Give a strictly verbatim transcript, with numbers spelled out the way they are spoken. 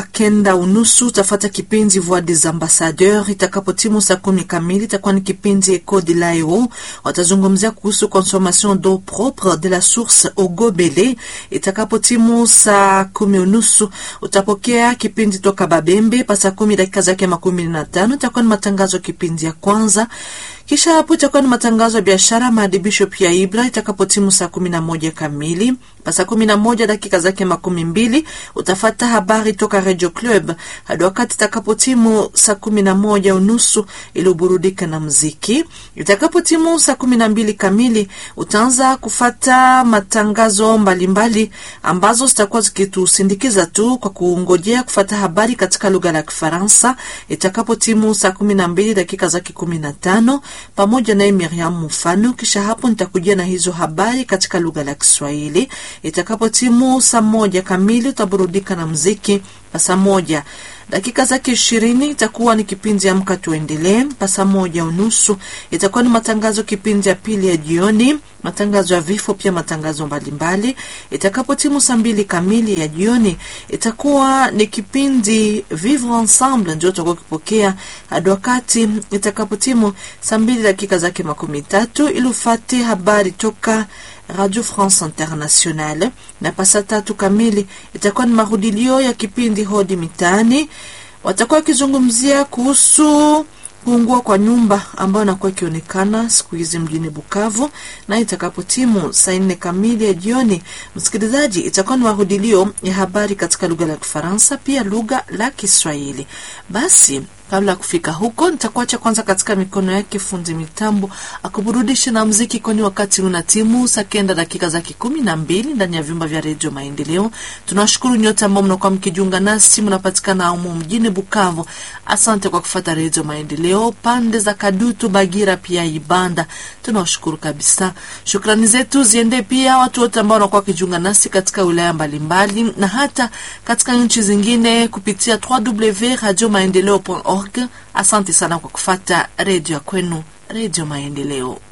kenda unusu utafata kipindi Voix des Ambassadeurs. Itakapotimu saa kumi kamili itakuwa ni kipindi Eco de l'Aéro. Watazungumzia kuhusu consommation d'eau propre de la source Ogobele. Itakapotimu saa kumi unusu utapokea kipindi Toka Babembe. Pa saa kumi dakika zake makumi na tano itakuwa ni matangazo kipindi ya kwanza. Kisha hapo itakuwa ni matangazo ya biashara, maadibisho pia Ibra. Itakapotimu saa kumi na moja kamili, pa saa kumi na moja dakika zake makumi mbili utafata habari toka Radio Club. Hadi wakati itakapotimu saa kumi na moja unusu ili uburudike na muziki. Itakapotimu saa kumi na mbili kamili utaanza kufata matangazo mbalimbali ambazo zitakuwa zikitusindikiza tu kwa kungojea kufata habari katika lugha la Kifaransa. Itakapotimu saa kumi na mbili dakika zake kumi na tano pamoja na Miriam Mufano. Kisha hapo nitakujia na hizo habari katika lugha la Kiswahili. Itakapotimu saa moja kamili utaburudika na muziki. Pasa moja dakika zake ishirini itakuwa ni kipindi Amka Tuendelee. Pasa moja unusu itakuwa ni matangazo kipindi ya pili ya jioni, matangazo ya vifo pia matangazo mbalimbali. Itakapotimu saa mbili kamili ya jioni itakuwa ni kipindi Vivre Ensemble ndio tutakuwa kupokea. Hadi wakati itakapotimu saa mbili dakika zake makumi tatu ili ufate habari toka Radio France Internationale. Na pasa tatu kamili itakuwa ni marudilio ya kipindi Hodi Mitaani. Watakuwa kizungumzia kuhusu kuungua kwa nyumba ambayo inakuwa ikionekana siku hizi mjini Bukavu. Na itakapotimu saa nne kamili ya jioni, msikilizaji, itakuwa ni marudilio ya habari katika lugha la Kifaransa pia lugha la Kiswahili. Basi kabla kufika huko nitakuacha kwanza katika mikono yake fundi mitambo akuburudisha na muziki, kwani wakati unatimu saa kenda dakika za kumi na mbili ndani ya vyumba vya Radio Maendeleo. Tunashukuru nyote ambao mnakuwa mkijiunga nasi, mnapatikana humu mjini Bukavu. Asante kwa kufuata Radio Maendeleo pande za Kadutu, Bagira pia Ibanda. Tunashukuru kabisa. Shukrani zetu ziende pia watu wote ambao wanakuwa kijiunga nasi katika wilaya mbalimbali na hata katika nchi zingine kupitia w w w dot radio maendeleo dot org. Asante sana kwa kufuata radio kwenu Radio Maendeleo.